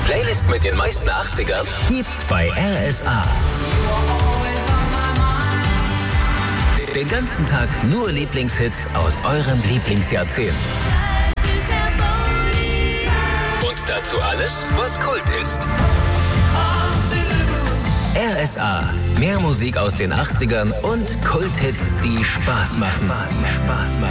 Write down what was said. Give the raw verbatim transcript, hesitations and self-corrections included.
Playlist mit den meisten achtzigern gibt's bei R S A. Den ganzen Tag nur Lieblingshits aus eurem Lieblingsjahrzehnt. Und dazu alles, was Kult ist. R S A. Mehr Musik aus den achtzigern und Kulthits, die Spaß machen. Spaß machen.